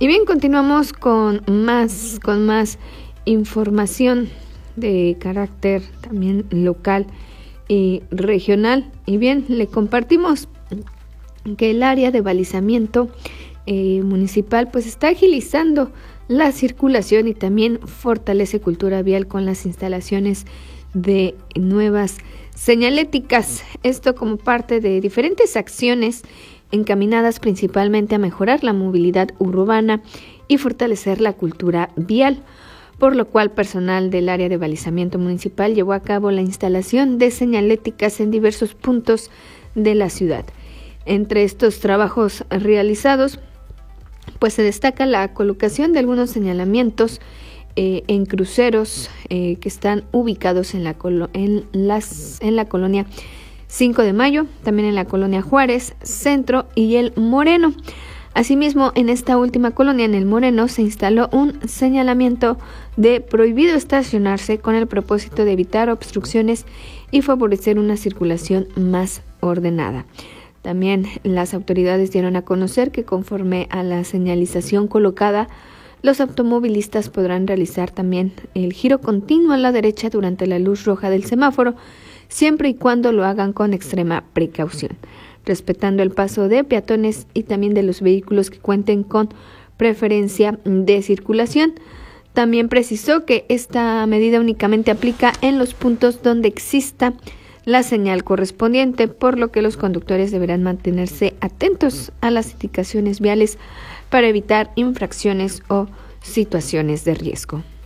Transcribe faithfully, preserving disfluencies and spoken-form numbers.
Y bien, continuamos con más, con más información de carácter también local y regional. Y bien, le compartimos que el área de balizamiento eh, municipal pues está agilizando la circulación y también fortalece cultura vial con las instalaciones de nuevas señaléticas. Esto como parte de diferentes acciones encaminadas principalmente a mejorar la movilidad urbana y fortalecer la cultura vial, por lo cual personal del área de balizamiento municipal llevó a cabo la instalación de señaléticas en diversos puntos de la ciudad. Entre estos trabajos realizados, pues se destaca la colocación de algunos señalamientos eh, en cruceros eh, que están ubicados en la, colo- en, las, en la colonia cinco de mayo, también en la colonia Juárez, Centro y el Moreno. Asimismo, en esta última colonia, en el Moreno, se instaló un señalamiento de prohibido estacionarse con el propósito de evitar obstrucciones y favorecer una circulación más ordenada. También las autoridades dieron a conocer que conforme a la señalización colocada, los automovilistas podrán realizar también el giro continuo a la derecha durante la luz roja del semáforo, siempre y cuando lo hagan con extrema precaución, respetando el paso de peatones y también de los vehículos que cuenten con preferencia de circulación. También precisó que esta medida únicamente aplica en los puntos donde exista la señal correspondiente, por lo que los conductores deberán mantenerse atentos a las indicaciones viales para evitar infracciones o situaciones de riesgo.